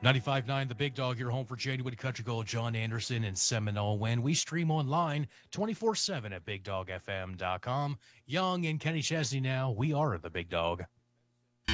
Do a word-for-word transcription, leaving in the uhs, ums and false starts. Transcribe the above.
ninety-five point nine The Big Dog, your home for January Country Gold, John Anderson, and Seminole Win. We stream online twenty-four seven at big dog f m dot com. Young and Kenny Chesney now. We are the Big Dog.